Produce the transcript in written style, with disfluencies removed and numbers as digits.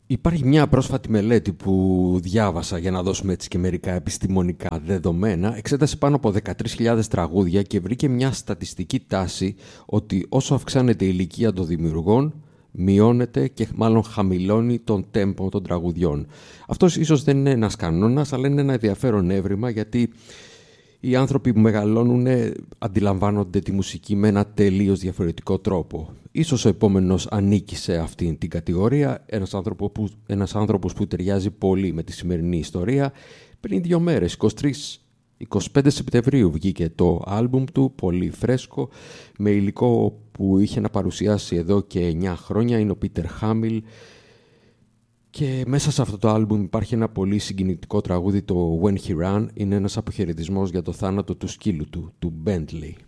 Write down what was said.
Υπάρχει μια πρόσφατη μελέτη που διάβασα για να δώσουμε έτσι και μερικά επιστημονικά δεδομένα. Εξέτασε πάνω από 13.000 τραγούδια και βρήκε μια στατιστική τάση ότι όσο αυξάνεται η ηλικία των δημιουργών, μειώνεται και μάλλον χαμηλώνει τον τέμπο των τραγουδιών. Αυτός ίσως δεν είναι ένας κανόνας, αλλά είναι ένα ενδιαφέρον έβριμα, γιατί οι άνθρωποι που μεγαλώνουν αντιλαμβάνονται τη μουσική με ένα τελείως διαφορετικό τρόπο. Ίσως ο επόμενος ανήκει σε αυτήν την κατηγορία, ένας άνθρωπος που ταιριάζει πολύ με τη σημερινή ιστορία. Πριν 2 μέρες, 25 Σεπτεμβρίου, βγήκε το άλμπουμ του, πολύ φρέσκο, με υλικό που είχε να παρουσιάσει εδώ και 9 χρόνια. Είναι ο Πίτερ Χάμιλ. Και μέσα σε αυτό το άλμπουμ υπάρχει ένα πολύ συγκινητικό τραγούδι, το When He Ran. Είναι ένας αποχαιρετισμός για το θάνατο του σκύλου του Bentley.